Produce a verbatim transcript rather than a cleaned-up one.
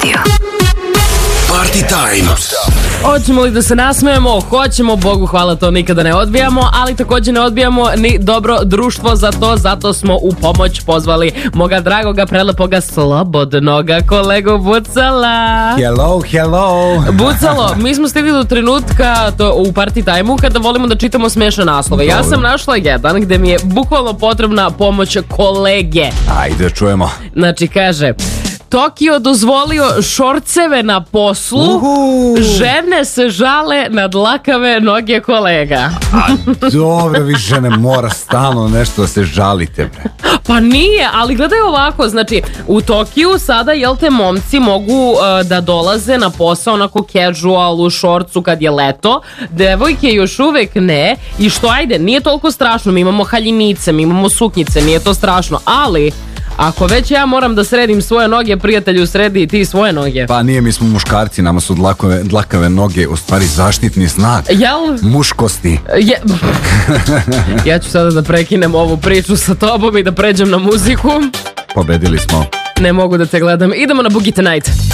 Radio. Party Time. Hoćemo li da se nasmejemo? Hoćemo, Bogu hvala, to nikada ne odbijamo, ali također ne odbijamo ni dobro društvo za to, zato smo u pomoć pozvali moga dragoga, prelepoga, slobodnoga kolegu Bucala. Hello, hello. Bucalo, mi smo stigli do trenutka to, u Party Time-u kada volimo da čitamo smiješne naslove. Ja sam našla jedan gde mi je bukvalno potrebna pomoć kolege. Ajde, čujemo. Znači, kaže... Tokio dozvolio šorceve na poslu, Uhu. žene se žale na dlakave noge kolega. A dobro, vi žene mora stalno nešto da se žalite, bre. Pa nije, ali gledaj ovako, znači u Tokiju sada, jel te, momci mogu uh, da dolaze na posao onako casual u šorcu kad je leto, devojke još uvek ne, i što ajde, nije toliko strašno, mi imamo haljinice, mi imamo suknjice, nije to strašno, ali... Ako već ja moram da sredim svoje noge, prijatelju, sredi i ti svoje noge. Pa nije, mi smo muškarci, nama su dlakave, dlakave noge u stvari zaštitni znak. Jel? Muškosti. Je... Ja ću sada da prekinem ovu priču sa tobom i da pređem na muziku. Pobedili smo. Ne mogu da te gledam. Idemo na Boogie Tonight.